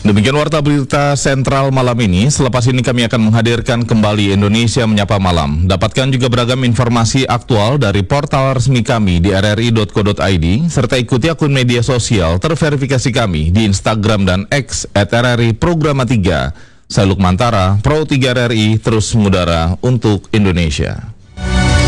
Demikian Warta Berita Sentral malam ini. Selepas ini kami akan menghadirkan kembali Indonesia Menyapa Malam. Dapatkan juga beragam informasi aktual dari portal resmi kami di rri.co.id, serta ikuti akun media sosial terverifikasi kami di Instagram dan X @RRI Programa 3. Saya Lukmantara, Pro 3 RRI, terus mengudara untuk Indonesia.